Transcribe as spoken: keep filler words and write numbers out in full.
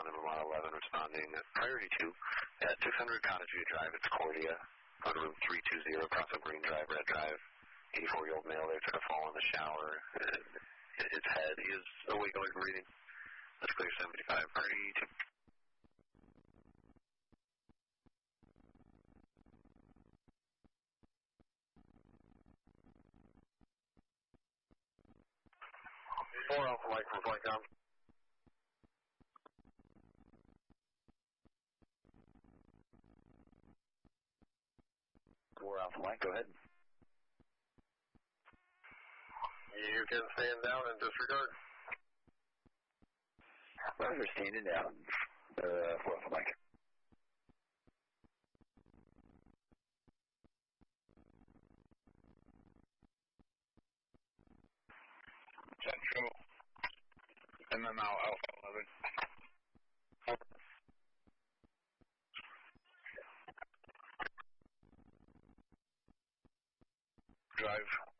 one in Vermont eleven responding at priority two at six hundred Cottage View Drive. It's Cordia on room three two zero, across from Green Drive, Red Drive. eighty-four-year-old male there took a fall in the shower. And his head is awake, alert, and breathing. That's clear seventy-five, priority two. Four Alpha Mike from Flightcom. Four Alpha Mike, go ahead. You can stand down and disregard. Roger, standing down. Uh, four Alpha Mike. Central, M M L Alpha eleven. Drive.